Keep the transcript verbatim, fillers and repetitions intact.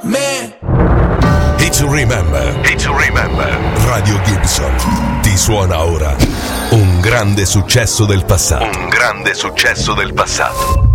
Me. Hit to remember. Hit to remember. Radio Gibson ti suona ora un grande successo del passato. Un grande successo del passato.